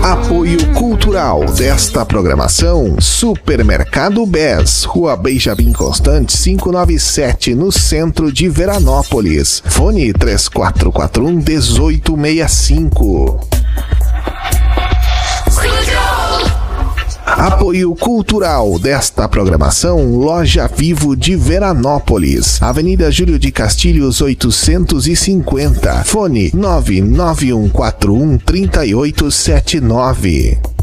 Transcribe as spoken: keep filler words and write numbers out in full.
Apoio cultural desta programação: Supermercado Bes, Rua Benjamin Constant quinhentos e noventa e sete, no centro de Veranópolis. Fone três quatro quatro um, um oito seis cinco. Apoio cultural desta programação: Loja Vivo de Veranópolis, Avenida Júlio de Castilhos oitocentos e cinquenta. Fone nove nove um quatro um, três oito sete nove.